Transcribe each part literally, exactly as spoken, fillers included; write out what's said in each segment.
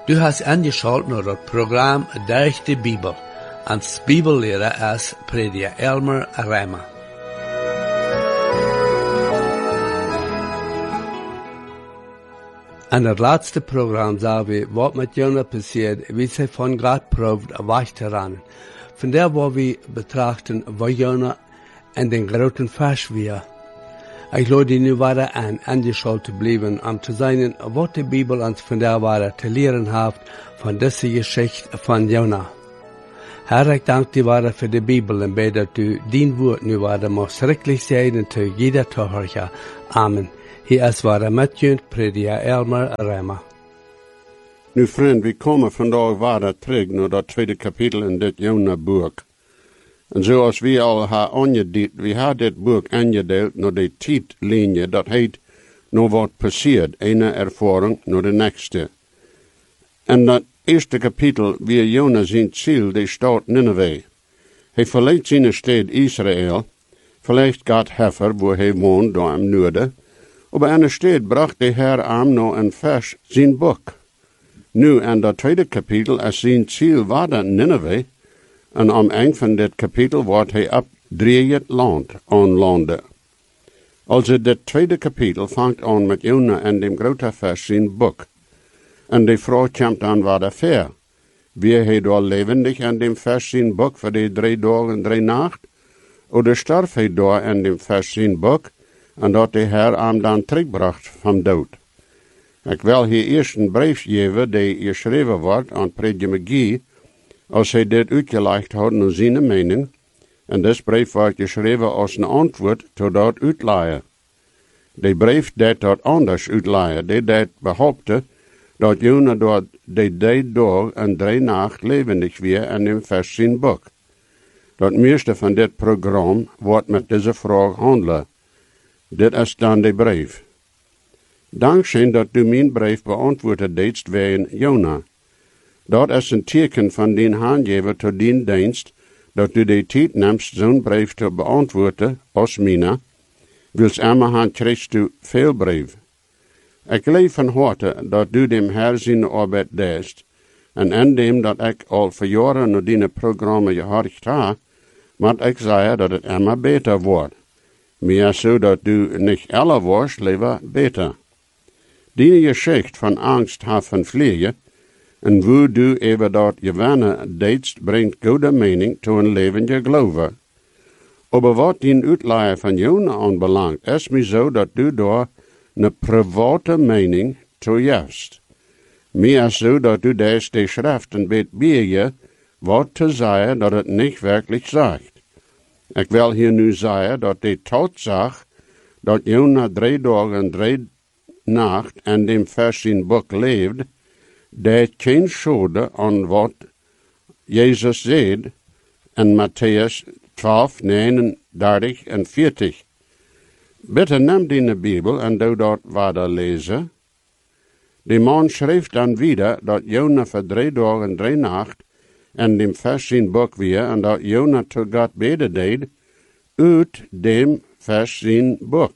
Du hast angeschaut naar het programma Durch die Bibel. Als Bibellehrer ist Prediger Elmer Reimer. In het laatste programma zagen we wat met Jona passiert, wie zij van God proeft weg te rennen. Von der wo wir betrachten, wo Jona in den großen Fisch war. Ich lade nu weiter an, angeschaut zu bleiben, um zu sehen, was die Bibel uns von der weiter zu lehren hat, von dieser Geschichte von Jona. Herr, ich danke dir weiter für die Bibel und bete, dass du dein Wort nu weiter machst, schrecklich sein zu jeder Zuhörer. Amen. Hier ist weiter Matthew, Prediger Elmer Reimer. Nu vriend, we komen vandaag weer terug naar dat tweede kapitel in dit Jona-boek. En zoals we al hebben aangedeeld, we hebben dit boek aangedeeld naar de tijdlinie, dat heet naar wat passiert, ene ervaring naar de nächste. En dat eerste kapitel, wie Jona zijn ziel, die staat Nineveh. Hij verlaat zijn stad Israël, vielleicht gaat Hefer, wo hij woont, daar im noorden, aber in de stad bracht de Herr am naar een vers zijn boek. Nu, in dat tweede kapitel, is zijn ziel waar dat Nineveh, en am eind van dit kapitel wordt hij op drie het land aanlanden. Also, dit tweede kapitel vangt aan met Jona en dem grote vers zijn boek. En de vrouw komt aan waar de ver. Wie hij daar levendig in dem vers zijn boek voor die drie dagen en drie nacht? Oder starf hij daar in dem vers zijn boek, en dat de Herr hem dan terugbracht van dood? Ik wil hier eerst een brief geven die geschreven wordt aan Prediger McGee, als hij dit uitgelegd had naar zijn mening, en deze brief wordt geschreven als een antwoord tot dat uitleiden. De brief deed dat anders uitleiden, die deed behaupten dat Jona door de drie dag en drie nacht levendig weer in dem vers zijn boek. Dat meeste van dit programma wordt met deze vraag handelen. Dit is dan de brief. Dankzij dat du mijn brief beantwoorden deedst wegen Jona. Dat is een teken van dien aangever tot dien dienst, dat du de tijd neemt zo'n brief te beantwoorden als mina, wils immerhand krijgst du veel brief. Ik leef van harte dat du dem Herr zijn arbeid deest, en in dem dat ik al voor jaren naar die programma gehorcht ha, moet ik zeggen dat het immer beter wordt. Meer zo dat du niet alle wordt, liever beter. Die Geschichte van angst ha van vliegen, en wo du even dat gewannen deedst, brengt goede mening to een levende geloven. Aber wat die uitleiding van Jona aanbelangt, is mij zo dat du daar een private mening to juist. Meer zo dat du des de schriften bet bij je, wat te zeggen dat het niet werkelijk zegt. Ik wil hier nu zeggen dat de tatsache dat Jona drie dagen en drie nacht in dem vers in boek leeft, deed geen schade aan wat Jezus zei in Matthäus twaalf, negenendertig en veertig. Bitte neem die Bibel en doe dat verder lezen. De man schreef dan wieder dat Jona voor drie dagen en drie nacht in dem vers in boek weer en dat Jona tot God beden deed uit dem vers in boek.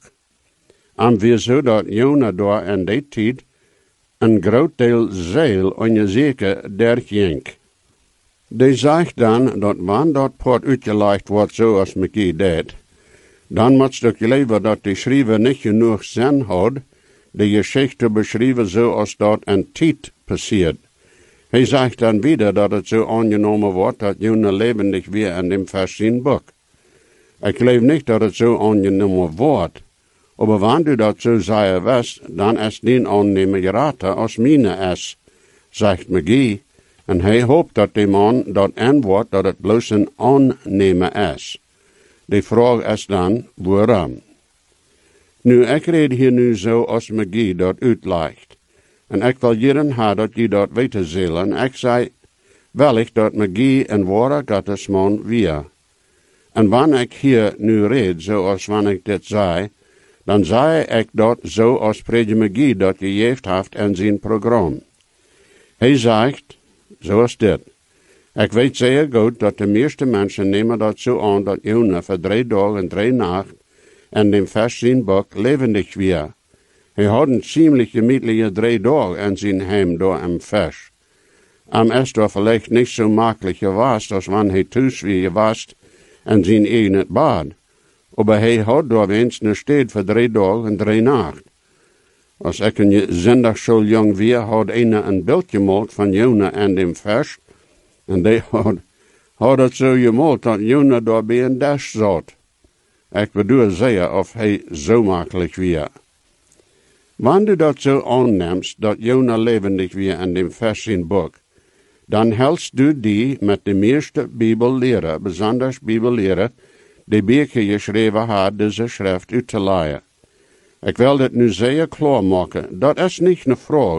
En weer zo dat Jona daar in die tijd een groot deel zeil onzeker dergjenk. Die zegt dan dat wanneer dat poort uitgelegd wordt zoals McGee deed, dan moet het leven dat de schrijver niet genoeg zin had, de geschichte beschrijven zoals dat een tijd passiert. Hij zegt dan weer dat het zo aangenomen wordt dat Jona levendig weer in dem vers in boek. Ik geloof niet dat het zo aangenomen wordt. Aber wanneer du dat zo zeggen wist, dan is die aannemen geraten als mine is, zegt McGee, en hij hoopt dat de man dat antwoordt dat het bloos een aannemen is. De vraag is dan, waarom? Nu, ik red hier nu zo als McGee dat uitlegt, en ik wil jaren ha dat je dat weten zullen, en ik zei, wellicht dat McGee een ware gottesman weer. En wanneer ik hier nu red, zoals wanneer ik dit zei, dan zei ik dat zo als Prediger McGee dat gegeven heeft in zijn programma. Hij zegt, zoals dit. Ik weet zeer goed dat de meeste mensen nemen dat zo aan dat Jona voor drie dagen en drie nacht in dem vers zijn boek levendig weer. Hij had een ziemlich gemütliche drie dagen in zijn heim door im vers. Am ist er vielleicht nicht so makkelijk geweest als wanneer hij thuis weer geweest en zijn eigen bad. Aber hij had daar eens een steed voor drie dagen en drie nacht. Als ik een zondagschool jong weer, had een een beeld gemaakt van Jona en dem vers. En die had, had het zo gemaakt dat Jona daar bij een dash zat. Ik bedoel zeer of hij zo makkelijk weer. Wanneer du dat zo aanneemt, dat Jona levendig weer in dem vers in boek, dan helst du die met de meeste Bibellehrer, besonders Bibellehrer, die Beke geschreven had, deze schrift uit te leiden. Ik wil dit nu zeer klaar maken. Dat is niet een vraag